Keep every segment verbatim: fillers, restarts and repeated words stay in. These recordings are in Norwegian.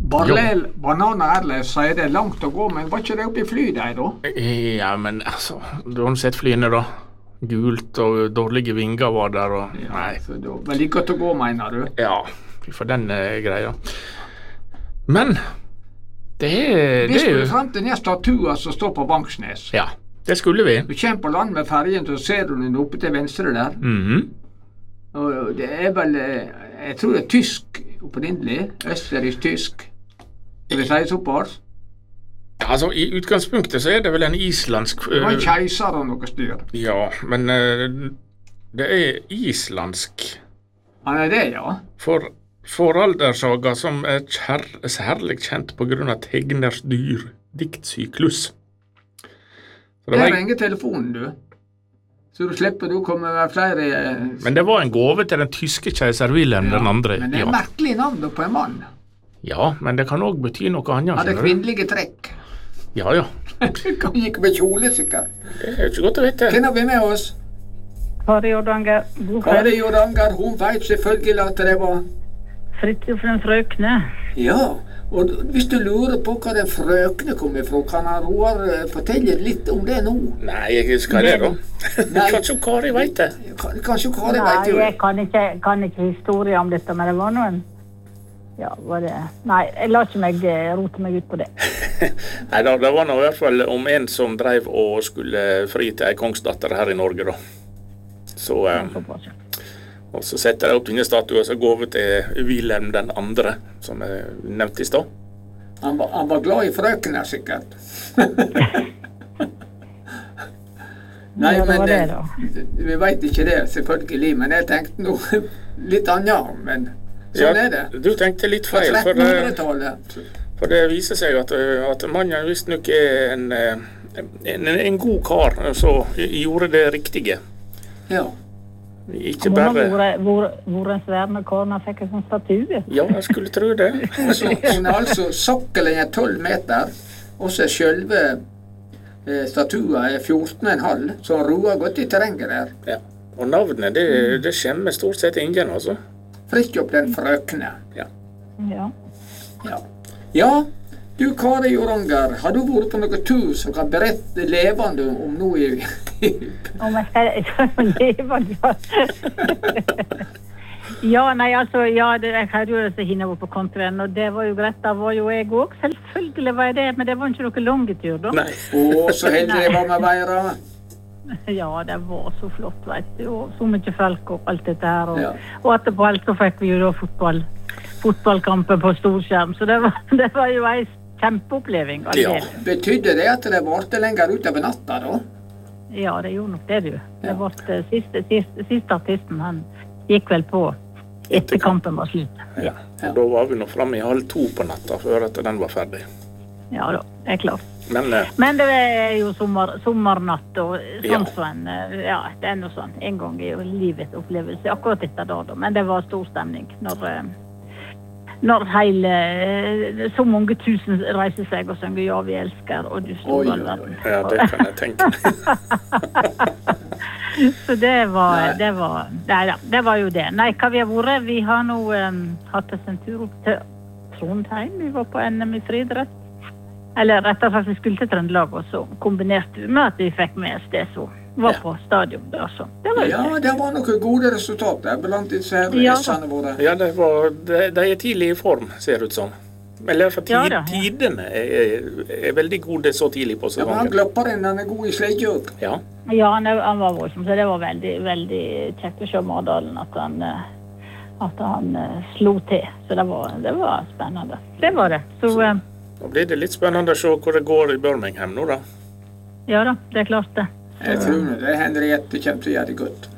Barlel, Bananer Erles sier det er langt å gå, men var ikke det oppe i fly der da? Ja, men altså, du har sett flyene da. Gult og dårlige vinger var der, og Ja, nei. så da var like godt å gå, mener du? Ja, for den uh, greia. Men, det er... Vi det er skulle jo... frem til den statua som står på Vangsnes. Ja, det skulle vi. Du kommer på land med fergen, så ser du den oppe til venstre der. Mhm. Og det er vel, eh, jeg tror det er tysk opprinnelig, østerriksk tysk. Det vil si såpass. Altså, i utgangspunktet så er det vel en islandsk... Det var en Uh, keiser og noe styr. ja, men uh, det er islandsk. Han er det, ja. For foraldersaga som er kjær, særlig kjent på grunn av Tegners dyr, diktsyklus. Så det Der var, ringer telefonen, du. Så du slipper du komme med flere... eh, men det var en gave til den tyske keiser Wilhelm ja, den andre. Men det er Ja. merkelig navn da på en mann. ja, men det kan også bety noe annet. Hadde skjønner du? kvinnelige trekk. Ja, ja. Kan gikk med kjole, sikkert. Det er jo ikke godt å vite. Hvem har vi med oss? Kari Jordanger, god kveld. Kari Jordanger, hun vet selvfølgelig at det var... Fridtjofren Frøkne. Ja, og hvis du lurer på hva den frøkne kommer fra, kan han Roar eh, fortelle litt om det nå? Nei, jeg husker det da. Nei. Kanskje Kari vet det. Kan- Kanskje Kari Nei, vet jo. jeg kan ikke, kan ikke historie om dette, men det var noen... Ja, var det... Nei, jeg la ikke meg eh, rote meg ut på det. Nei, da, det var nå i hvert fall om en som drev og skulle fri til en kongsdatter her i Norge da. Så, eh, og så setter jeg opp denne statuen som går over til Wilhelm den andre, som jeg nevnte i stad. Han, var- han var glad i frøkner, sikkert. Nei, Ja, det men var det, eh, da. vi vet ikke det, selvfølgelig. Men jeg tenkte noe litt annet. Men sånn Ja, er det. Du tenkte litt Fra feil, for det, trettenhundretallet. for det viser seg at, eh, at mannen visstnok er en, eh, en, en god kar, som gjorde det riktige. Ja. Ikke Hun har bare... vært- vært vært en sværende kåren, han fikk en sånn statue. Ja, jeg skulle tro det. Så hun er altså sokkelen er tolv meter, og så er selve eh, statua er fjorten komma fem, så han roer godt i terrenget der. Ja. Og navnet, det, det skjemmer stort sett ingen, altså. Fridtjof den frøkne. Ja. Ja. Ja, du Kari Joranger, har du vært på noen tur som kan berette levende om noe i... Om jeg skal leve, ja. Ja, nei, altså, ja, det, jeg hadde jo disse hinene på kontoen, og det var jo greit, da var jo jeg også. Selvfølgelig var jeg det, men det var ikke noe lange tur, da. Nei. Å, så heldig det var med Veira. Ja, det var så flott, vet du, og så mye folk og alt dette her, og, Ja. og etterpå alt så fikk vi jo da fotball, fotballkamper på storskjerm, så det var, det var jo en kjempeoppleving. Ja. aldeles. Betydde det at det varte lenger utover natta, da? Ja, det gjorde nok det, du. Det Ja. var det siste, siste, siste artisten, han gikk vel på etter kampen var slutt. Ja. Og da var vi nå fremme i halv to på natta før at den var ferdig. Ja da, det er klart. Men eh, Men det er jo sommer, sommernatt og Ja. sånn som en, eh, ja, det er noe sånn, en gang i livets opplevelse, akkurat etter da, da. Men det var stor stemning når, eh, når hele, eh, så mange tusen reiser seg og synger ja, vi elsker, og du Oi, står oi, all oi. verden. ja, det kan jeg tenke meg. Så det var, Nei. det var, nei da, det var jo det. Nei, hva vi har vært, vi har nå um, hatt oss en tur opp til Trondheim, vi var på N M i friidrett. Eller rettere sagt, vi skulle til Trøndelag, og så kombinerte vi med at vi fikk med oss det som var Ja. på stadion der, så det var jo Ja, det. det var noen gode resultater blant disse her Ja. S-ene våre. Ja, det var, de, de er tidlig i form, ser det ut som. Eller for tid, Ja da. tidene er, er, er veldig gode så tidlig på Ja, men han sesongen. glopper inn, han er god i sledjøk. Ja, Ja, han, er- han var voldsom, så det var veldig, veldig kjekt å se Mardalen at han, eh, at han eh, slo til. Så det var, det var spennende. Det var det. Så eh, nå blir det litt spennende å se hvor det går i Birmingham nå da. ja da, det er klart det. Jeg tror nå det Henriette kommer til å gjøre det godt.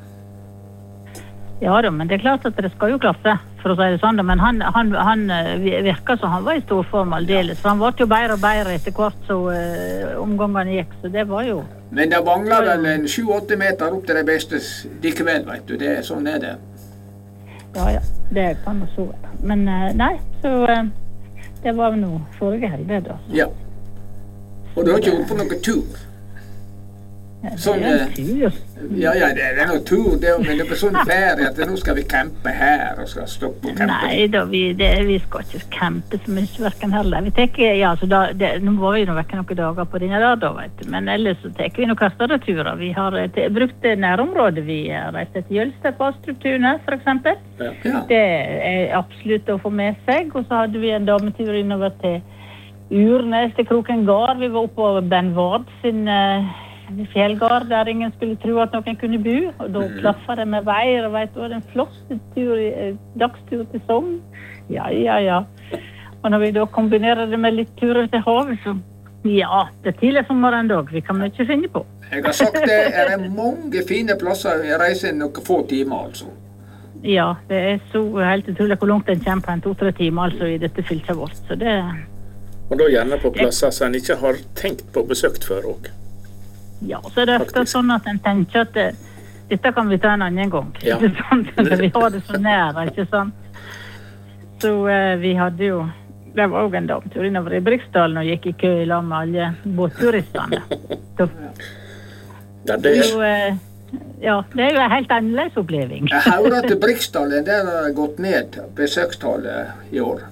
Ja da, men det er klart at det skal jo klaffe, for å si det sånn. da. Men han, han, han eh, virker som han var i stor form aldeles. For han ble jo bedre og bedre etter hvert så uh, omgangene gikk, så det var jo... Men det mangler vel en sju-åtte meter opp til de beste likevel, vet du. Det er sånn er det. Ja, ja, det kan jo så være. Men eh, nei, så eh, det var nå forrige helg, det da. Ja. Og du har ikke vært på noen tur? Sånn, ja, ja, det er noe tur, det, men det er på sånn ferie at nå skal vi campe her og skal stoppe og campe. Nei, da, vi, det, vi skal ikke campe så mye hverken heller. Vi tenker, ja, så da, det, nå var vi nå vekke noen dager på denne der, da, vet du. Men ellers så tenker vi noen større turer. Vi har te, brukt nærområdet. Vi reiste til Jølster på Astruptunet, for eksempel. Ja. Ja. Det er absolutt å få med seg. Og så hadde vi en dametur innover til Urnes, til Kroken Gard. Vi var oppe på Ben Vard sin fjellgard, der ingen skulle tro at noen kunne bo. Og da klaffet det med veier, og vet du, det var en flott tur, dagstur til Sogn. Ja, ja, ja. Og når vi da kombinerer det med litt turer til havet, så ja, det er tidlig sommeren dag. Vi kan ikke finne på. Jeg har sagt det, er det mange fine plasser. Jeg reiser noen få timer, altså. Ja, det er så helt utrolig hvor langt den kommer på en to-tre timer, altså, i dette fylket vårt. Så det... Og da gjerne på plasser som en ikke har tenkt på besøkt før også. Ja, så er det ofte sånn at en tenker at det, dette kan vi ta en annen gang. Ja. Ikke sant? Vi har det så nære, ikke sant? Så uh, vi hadde jo, det var også en damtur innover i Briksdalen og gikk i kø i lag med alle båtturistene. Så, ja, det er... så, uh, ja, det er jo en helt annerledes oppleving. Jeg hører at Briksdalen, der har gått ned besøkstallet i år.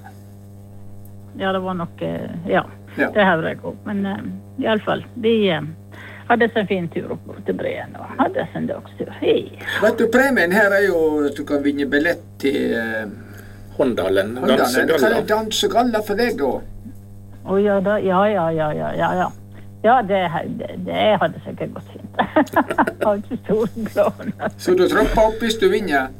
Ja, det var nok, uh, ja, Ja. det hører jeg også. Men uh, i alle fall, vi... Uh, hadde en fin tur opp til Breen og hadde en dagstur. Hei. Vet du, premien her er jo at du kan vinne billett til uh, Håndalen, Håndalen. dansegalla. Hva er dansegalla for deg da? Å ja, da, ja, ja, ja, ja, ja, ja. Ja, det, det, det hadde sikkert gått fint. Jeg har ikke store planer. Så du tropper opp hvis du vinner?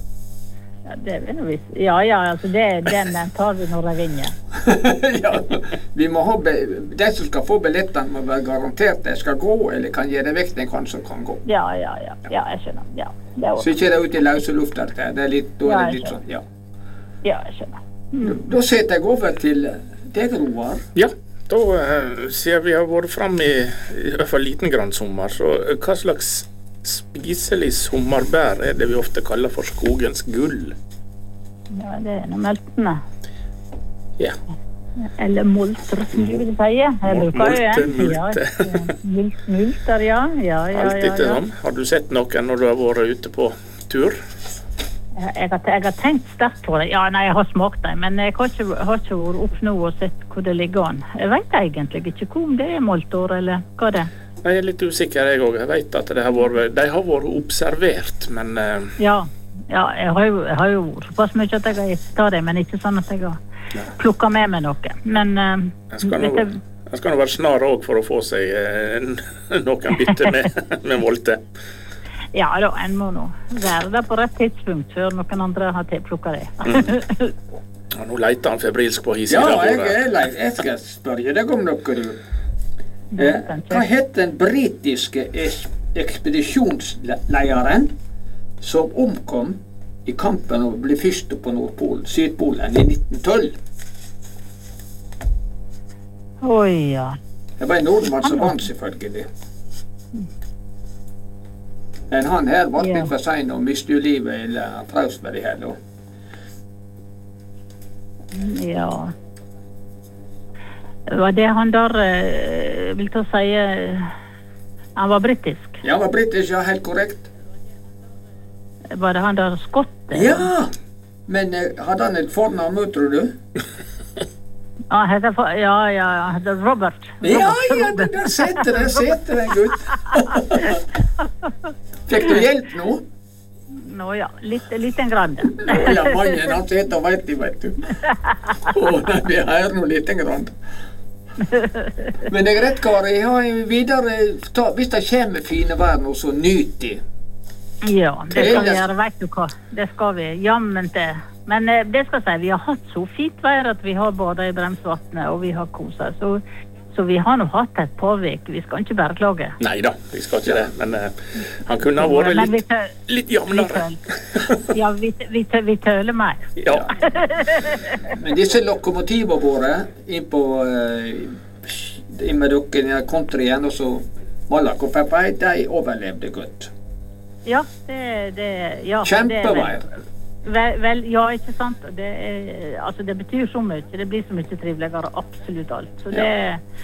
Ja, det vil vi. Ja, ja, altså det, den, den tar vi når jeg vinner. Ja, vi må ha be de som skal få billettene må være garantert de skal gå, eller kan gi det vekk den kan som kan gå. Ja, ja, ja, ja, jeg skjønner. Ja, det er så ikke det er ute i løse lufta. Det er litt, da er det litt sånn, ja. Ja, jeg skjønner. Mm. Da, da setter jeg over til deg, Roar. Ja, da uh, siden vi har vært frem i, i hvert fall liten grann sommer, så uh, hva slags spiselig sommerbær er det vi ofte kaller for skogens gull? Ja, det er noe meltene. Ja. Eller molter, som du vil si. Jeg bruker jo en. Multe, Ja, mult, multer, ja. Ja, ja, alt ja, etter ja. dem. Har du sett noen når du har vært ute på tur? Jeg, jeg, har, jeg har tenkt sterkt på det. Ja, nei, jeg har smakt det, men jeg har ikke, har ikke vært opp nå og sett hvor det ligger an. Jeg vet egentlig ikke om det er molter, eller hva det er. Jeg er litt usikker, jeg også. Jeg vet at det har vært, de har vært observert, men... Uh, ja, ja, jeg har jo, jeg har jo såpass mye at jeg har gitt det, men ikke sånn at jeg har plukket med meg noe. Men... Uh, jeg skal nå jeg... være snar også for å få seg uh, noen bytte med, med molte. Ja da, en må nå være der på rett tidspunkt før noen andre har plukket det. Mm. Ja, nå leter han febrilsk på hisen. Ja, jeg, jeg, jeg skal spørre deg om noe, du. Eh, hva heter den britiske ekspedisjonslederen som omkom i kampen om å bli først på Nordpolen, Sydpolen i nitten tolv? Oi, ja. Det var en nordmann som vant, selvfølgelig. Men han her var litt for sein og mistet livet eller fraus med det her da. Ja. Var det han der, uh, vil du si, uh, han var britisk? Ja, han var britisk, ja, helt korrekt. Var det han der skottet? Ja, men uh, hadde han et fornavn, tror du? Ja, heter, ja, ja, heter Robert. Robert. Ja, ja, det der setter det, setter det, gutt. Fikk du hjelp nå? Nå ja, litt, liten grad. Ja, mannen, han setter vet de, vet du. Åh, nei, vi har nå liten grad. Men det er rett, Kari, jeg har videre, ta, hvis det kommer fine vær nå, så nyt de. Ja, det skal vi gjøre, vet du hva. Det skal vi, jammen til. Men eh, det skal jeg si, vi har hatt så fint vær at vi har badet i Bremsvatnet, og vi har koset. Så, så vi har nå hatt et par veker, vi skal ikke bare klage. Neida, vi skal ikke det, men uh, han kunne ha vært litt, tøl, litt jamnere. Vi ja, vi, vi, tøl, vi tøler mer. Ja. Men disse lokomotiver våre, inn på, uh, inn med dere country igjen, og så Malak og Peppa, de overlevde godt. Ja, det, det, ja. Kjempevær. Vel, vel, ja, ikke sant? Det, er, altså, det betyr så mye, det blir så mye triveligere, absolutt alt. Så det, ja.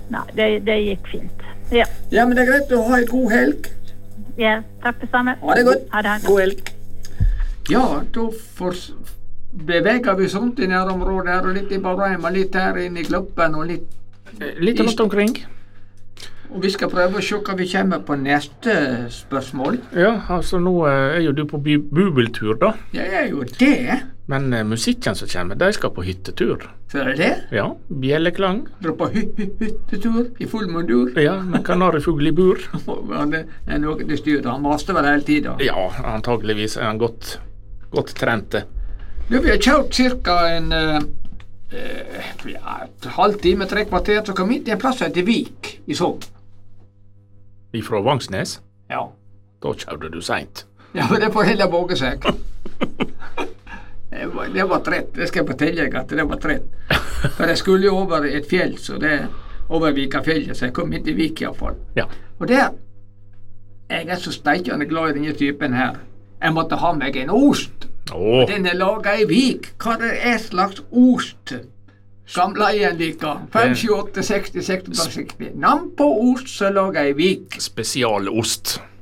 Nei, det, det gikk fint. Ja. Ja, men det er greit å ha en god helg. Ja, takk det samme. Ha det godt. Ha det, ha det. God helg. Ja, da får beveger vi oss rundt i nærområdet her, og litt i Bahrain, og litt her inne i Gloppen, og litt Litt rundt omkring. Og vi skal prøve å se hva vi kommer på neste spørsmål. Ja, altså nå er jo du på bubeltur da. Jeg er jo det. Men uh, musikken som kommer, de skal på hyttetur. Ser du det? Ja, bjelleklang. Dra på hy hy hyttetur i full mundur. Ja, med kanarifugl i bur. Det er noe det styrer. Han master vel hele tiden. Ja, antageligvis er han godt, godt trente. Du, vi har kjørt cirka en uh, uh, ja, et halv time, tre kvarter, så kom vi til en plass etter Vik i Sogn. Ifra Vangsnes? Ja. Da kjørte du sent. Ja, men det får heller våge seg. Det var, det var trett, det skal jeg fortelle deg at det var trett. For jeg skulle jo over et fjell, så det over Vikafjellet, så jeg kom inn til Vik i hvert fall. Ja. Og der, jeg er så steikende glad i denne typen her. Jeg måtte ha meg en ost. Åh. Den er laget i Vik. Hva er det slags ost? Gamle igjen like. fem, sju, åtte, seksti, seksti, seksti. Navn på ost som er laget i Vik. Spesialost.